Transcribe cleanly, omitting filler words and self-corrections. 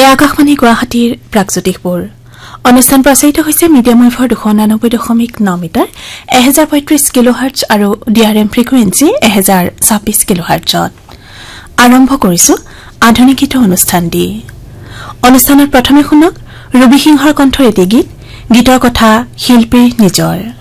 আকাশবাণী গুৱাহাটীৰ প্ৰাগজ্যোতিষপুৰ অনুষ্ঠান প্ৰচাৰিত হৈছে মিডিয়াম ৱেভৰ 299.9 মিটাৰ 1035 কিলোহাৰ্টজ আৰু ডিআৰএম ফ্ৰিকুৱেন্সি 1026 কিলোহাৰ্টজত আৰম্ভ কৰিছো আধুনিক গীত অনুষ্ঠান দি অনুষ্ঠানত প্ৰথমে শুনক ৰবি সিংহৰ কণ্ঠৰ এটি গীত গীতৰ কথা শিল্পীৰ নিজৰ